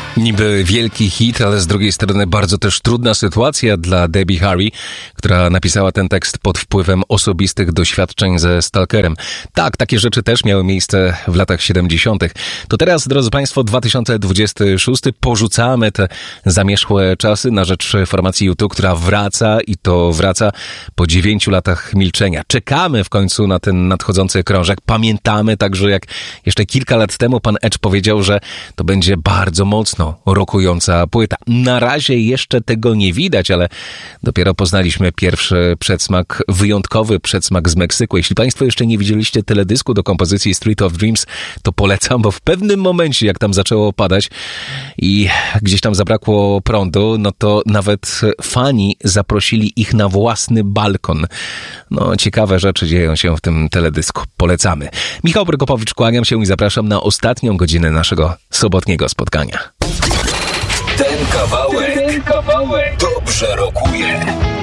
Niby wielki hit, ale z drugiej strony bardzo też trudna sytuacja dla Debbie Harry, która napisała ten tekst pod wpływem osobistych doświadczeń ze stalkerem. Tak, takie rzeczy też miały miejsce w latach 70. To teraz, drodzy Państwo, 2026. Porzucamy te zamierzchłe czasy na rzecz formacji U2, która wraca i to wraca po 9 latach milczenia. Czekamy w końcu na ten nadchodzący krążek. Pamiętamy także, jak jeszcze kilka lat temu pan Edge powiedział, że to będzie bardzo mocno rokująca płyta. Na razie jeszcze tego nie widać, ale dopiero poznaliśmy pierwszy przedsmak, wyjątkowy przedsmak z Meksyku. Jeśli Państwo jeszcze nie widzieliście teledysku do kompozycji Street of Dreams, to polecam, bo w pewnym momencie, jak tam zaczęło padać i gdzieś tam zabrakło prądu, no to nawet fani zaprosili ich na własny balkon. No, ciekawe rzeczy dzieją się w tym teledysku. Polecamy. Michał Prokopowicz, kłaniam się i zapraszam na ostatnią godzinę naszego sobotniego spotkania. Ten kawałek dobrze rokuje.